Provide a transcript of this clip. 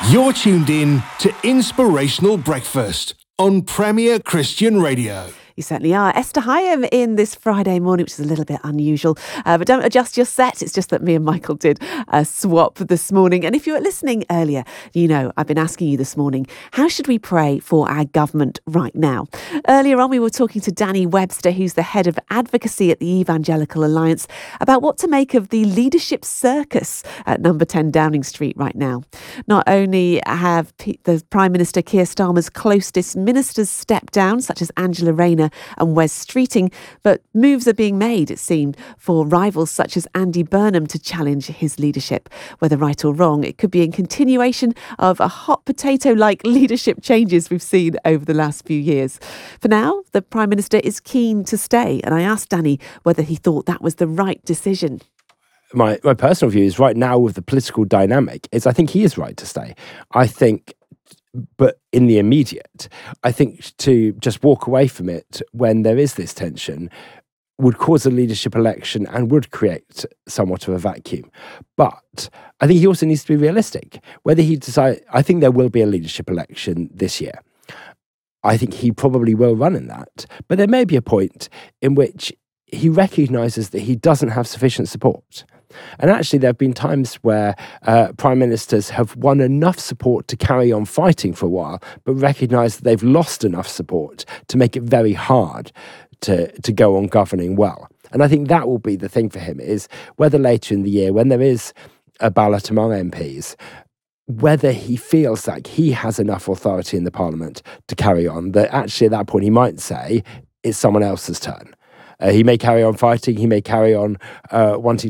You're tuned in to Inspirational Breakfast on Premier Christian Radio. You certainly are. Esther Hyam in this Friday morning, which is a little bit unusual. But don't adjust your set. It's just that me and Michael did a swap this morning. And if you were listening earlier, you know I've been asking you this morning, how should we pray for our government right now? Earlier on, we were talking to Danny Webster, who's the head of advocacy at the Evangelical Alliance, about what to make of the leadership circus at number 10 Downing Street right now. Not only have the Prime Minister Keir Starmer's closest ministers stepped down, such as Angela Rayner and Wes Streeting, but moves are being made, it seemed, for rivals such as Andy Burnham to challenge his leadership. Whether right or wrong, it could be in continuation of a hot potato-like leadership changes we've seen over the last few years. For now, the Prime Minister is keen to stay, and I asked Danny whether he thought that was the right decision. My personal view is right now with the political dynamic is I think he is right to stay. But in the immediate, I think to just walk away from it when there is this tension would cause a leadership election and would create somewhat of a vacuum. But I think he also needs to be realistic. Whether he decides, I think there will be a leadership election this year. I think he probably will run in that. But there may be a point in which he recognises that he doesn't have sufficient support. And actually, there have been times where prime ministers have won enough support to carry on fighting for a while, but recognise that they've lost enough support to make it very hard to go on governing well. And I think that will be the thing for him, is whether later in the year, when there is a ballot among MPs, whether he feels like he has enough authority in the Parliament to carry on, that actually at that point he might say it's someone else's turn. He may carry on fighting, he may carry on wanting